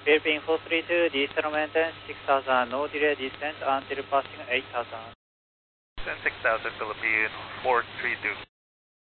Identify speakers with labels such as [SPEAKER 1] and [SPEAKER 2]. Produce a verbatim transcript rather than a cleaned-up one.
[SPEAKER 1] Philippine four three two, descent maintenance six thousand, no delay descent until passing eight thousand.
[SPEAKER 2] six thousand, Philippine four three two.